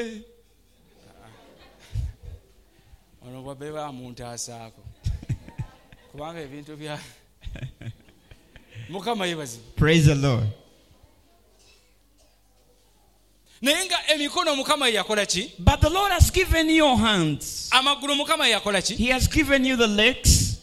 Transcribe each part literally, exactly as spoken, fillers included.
ono bwabe bamuntu asaako kubanga ebintu bya Mukama yebazi. Praise the Lord. Nenga emikono Mukama yakola ki? But the Lord has given you your hands. Amagulu Mukama yakola ki? He has given you the legs.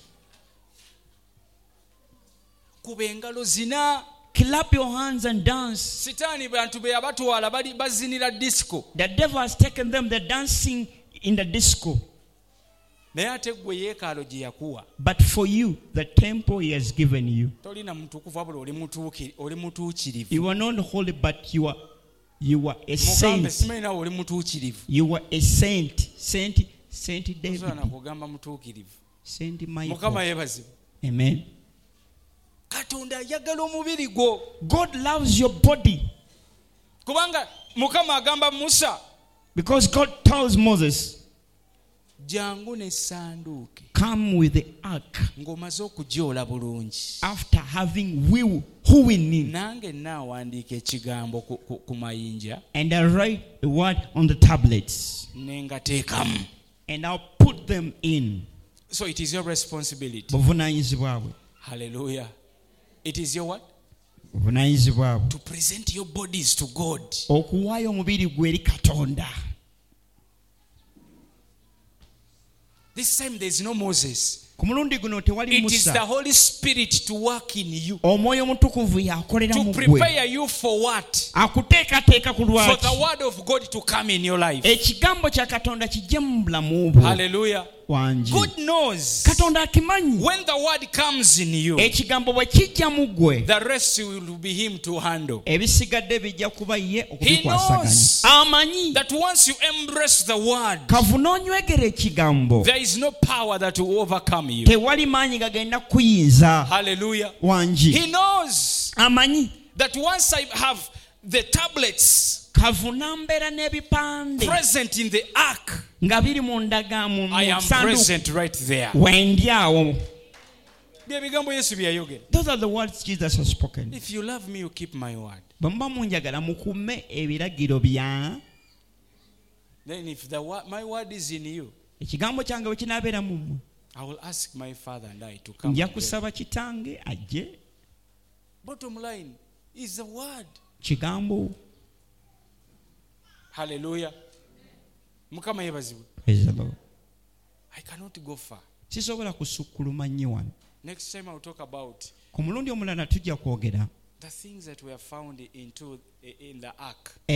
Kubengalo zina. Clap your hands and dance. Sitani bantu be abatwala bali bazinira disco. The devil has taken them, they're dancing in the disco. But for you, the temple he has given you. You are not holy, but you are you are a saint. You are a saint. Saint Saint David. Saint Michael. Amen. God loves your body. Because God tells Moses, come with the ark after having will who in it, and I write the word on the tablets and I'll put them in. So it is your responsibility. Hallelujah. It is your what? To present your bodies to God. This time there is no Moses. It is the Holy Spirit to work in you. To prepare you for what? For the word of God to come in your life. Hallelujah. God knows when the word comes in you, the rest will be him to handle. He knows that once you embrace the word, there is no power that will overcome you. Hallelujah. He knows that once I have the tablets present in the ark, I am present right there. Those are the words Jesus has spoken. If you love me, you keep my word. Then if the word, my word is in you, I will ask my Father and I to come. Bottom line is the word. Hallelujah. Praise the Lord. I cannot go far. Next time I'll talk about the things that were found into in the ark.